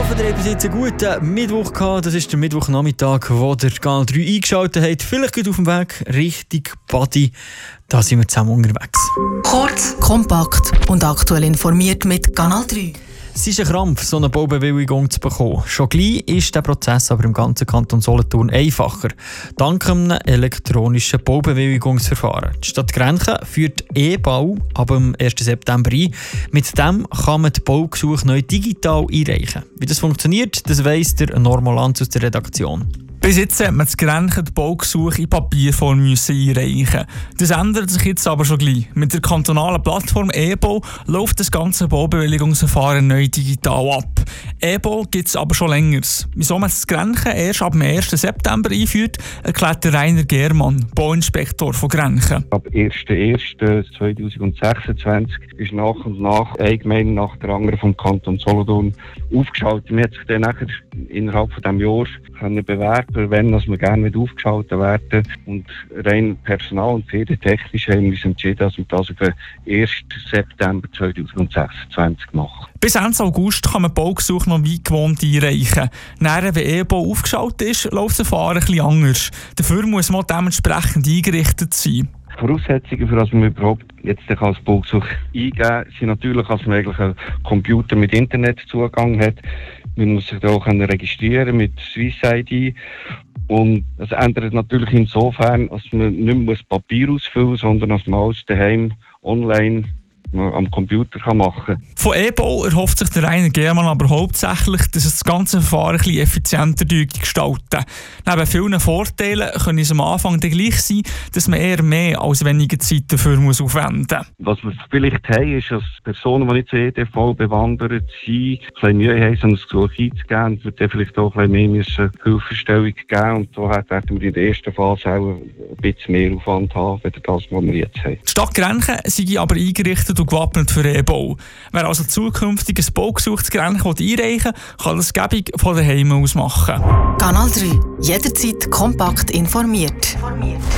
hoffe, ihr habt bis jetzt einen guten Mittwoch gehabt. Das ist der Mittwochnachmittag, wo der Kanal 3 eingeschaltet hat. Vielleicht geht auf dem Weg Richtung Badi. Da sind wir zusammen unterwegs. Kurz, kompakt und aktuell informiert mit Kanal 3. Es ist ein Krampf, so eine Baubewilligung zu bekommen. Schon gleich ist der Prozess aber im ganzen Kanton Solothurn einfacher. Dank einem elektronischen Baubewilligungsverfahren. Die Stadt Grenchen führt E-Bau ab dem 1. September ein. Mit dem kann man die Baugesuche neu digital einreichen. Wie das funktioniert, das weiss der Normolanz aus der Redaktion. Bis jetzt hat man das Grenchen die Baugesuche in Papierform einreichen. Das ändert sich jetzt aber schon gleich. Mit der kantonalen Plattform E-Bau läuft das ganze Baubewilligungsverfahren neu digital ab. E-Bau gibt es aber schon länger. Wieso man das Grenchen erst ab dem 1. September einführt, erklärt der Rainer Germann, Bauinspektor von Grenchen. Ab 1.1.2026 ist nach und nach eine Gemeinde nach der anderen vom Kanton Solothurn aufgeschaltet. Man hat sich dann nachher innerhalb von diesem Jahr bewerben, wenn man gerne aufgeschaltet werden. Und rein personal- und ferientechnisch haben wir uns entschieden, dass wir das auf den 1. September 2026 machen. Bis Ende August kann man Baugesuche noch wie gewohnt einreichen. Nachher, wenn E-Bau aufgeschaltet ist, läuft das Verfahren etwas anders. Dafür muss man dementsprechend eingerichtet sein. Die Voraussetzungen, für dass man überhaupt jetzt als Baugesuch eingeben kann, sind natürlich, dass man eigentlich einen Computer mit Internetzugang hat. Man muss sich da auch registrieren mit Swiss-ID. Und das ändert natürlich insofern, dass man nicht mehr Papier ausfüllen muss, sondern dass man alles daheim online am Computer machen kann. Von E-Bau erhofft sich der Rainer Germann aber hauptsächlich, dass es das ganze Verfahren ein bisschen effizienter gestalten. Neben vielen Vorteilen können es am Anfang dann gleich sein, dass man eher mehr als weniger Zeit dafür aufwenden muss. Was wir vielleicht haben, ist, dass Personen, die nicht so EDV bewandert sind, ein bisschen Mühe haben, so ein Gesuch einzugeben, wird dann vielleicht auch ein bisschen mehr Hilfestellung geben. Und da werden wir in der ersten Phase auch ein bisschen mehr Aufwand haben, als das, was wir jetzt haben. Die Stadt Grenchen sei aber eingerichtet und gewappnet für E-Bau. Wer also zukünftig ein Baugesuch zu Grenchen einreichen will, kann das gäbig von daheim aus machen. Kanal 3. Jederzeit kompakt informiert.